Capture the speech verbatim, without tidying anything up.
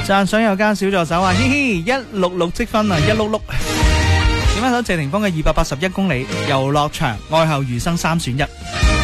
讚賞有間小助手啊，嘻嘻，一六六積分啊，一碌碌。點一首謝霆鋒嘅二百八十一公里遊樂場，愛後餘生三選一。